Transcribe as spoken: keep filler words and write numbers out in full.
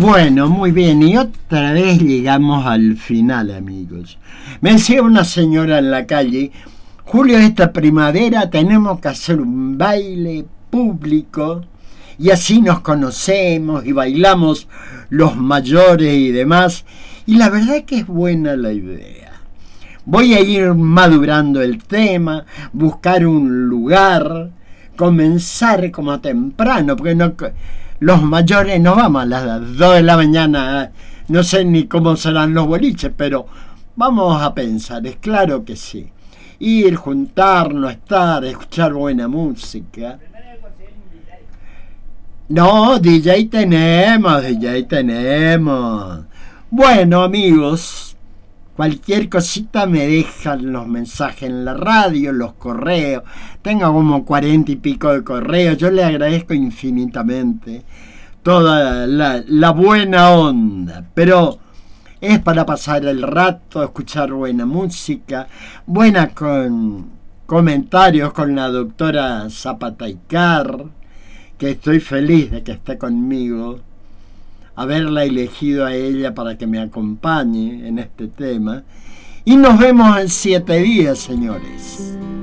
Bueno, muy bien, y otra vez llegamos al final, amigos. Me decía una señora en la calle: Julio, esta primavera tenemos que hacer un baile público y así nos conocemos y bailamos los mayores y demás. Y la verdad es que es buena la idea. Voy a ir madurando el tema, buscar un lugar, comenzar como temprano, porque no... Los mayores no vamos a las dos de la mañana, no sé ni cómo serán los boliches, pero vamos a pensar, es claro que sí. Ir, juntarnos, estar, escuchar buena música. No, D J tenemos, D J tenemos. Bueno, amigos, cualquier cosita me dejan los mensajes en la radio, los correos. Tengo como cuarenta y pico de correos. Yo le agradezco infinitamente toda la, la buena onda. Pero es para pasar el rato, escuchar buena música, buena con comentarios con la doctora Zapataycar, que estoy feliz de que esté conmigo, haberla elegido a ella para que me acompañe en este tema. Y nos vemos en siete días, señores.